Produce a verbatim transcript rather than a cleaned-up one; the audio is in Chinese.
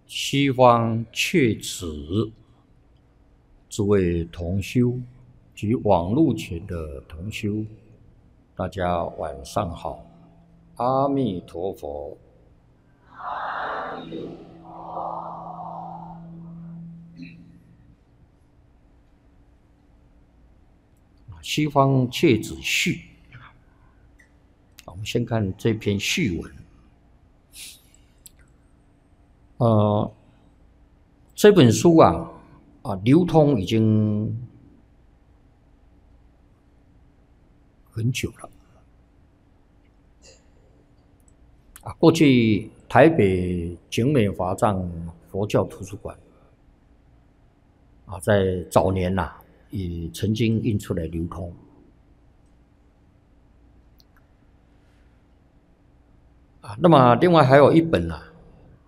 西方阙子，诸位同修及网络前的同修，大家晚上好，阿弥陀佛。 阿弥陀佛。 西方阙子序，我们先看这篇序文。呃，这本书啊，啊，流通已经很久了。啊，过去台北景美华藏佛教图书馆啊，在早年呐、啊，也曾经印出来流通。啊，那么另外还有一本啊，